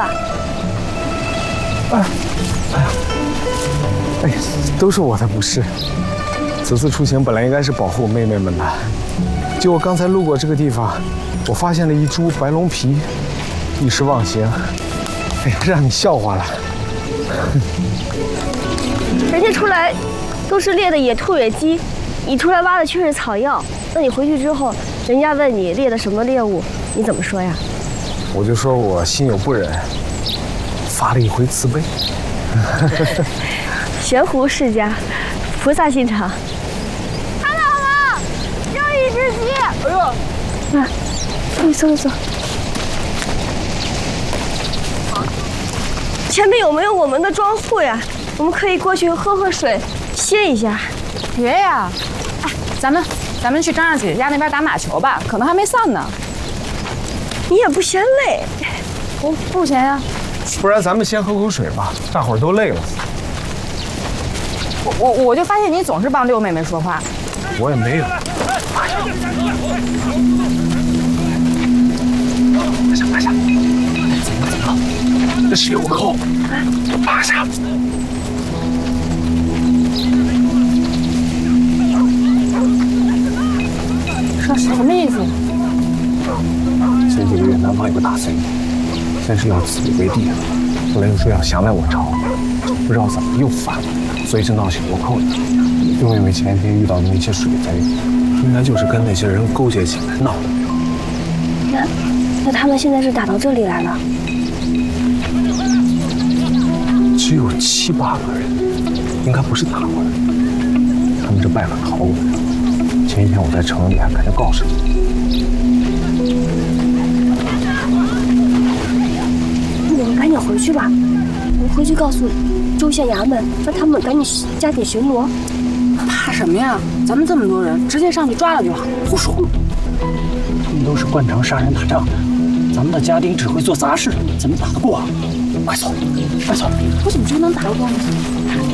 哎，都是我的不是。此次出行本来应该是保护我妹妹们的，结果刚才路过这个地方，我发现了一株白龙皮，一时忘形，哎，让你笑话了。 人家出来都是猎的野兔野鸡，你出来挖的却是草药。那你回去之后，人家问你猎的什么猎物，你怎么说呀？ 我就说我心有不忍，发了一回慈悲。 悬壶世家，菩萨心肠。看到了，又一只鸡！哎呦，啊，你搜搜。前面有没有我们的庄户呀？我们可以过去喝喝水，歇一下。 别呀！哎，咱们去张大姐家那边打马球吧，可能还没散呢。 你也不嫌累？ 我不嫌呀。 不然咱们先喝口水吧，大伙儿都累了。 我就发现你总是帮六妹妹说话。 我也没有。趴下，怎么？这是有扣，趴下。 说什么意思？ 前几个月南方有个大森林，先是要自立为帝，后来又说要降来我朝，不知道怎么又反了，所以就闹起倭寇来。六妹妹前天遇到的那些水贼，应该就是跟那些人勾结起来闹的。 那他们现在是打到这里来了？ 只有7、8个人，应该不是打过来。他们这败了逃过来。前一天我在城里还看见告示。 我们赶紧回去吧。我们回去告诉州县衙门，让他们赶紧加紧巡逻。 怕什么呀？咱们这么多人，直接上去抓了就好。 胡说！他们都是惯常杀人打仗的，咱们的家丁只会做杂事，怎么打得过啊？快走，快走！ 我怎么就能打得过呢？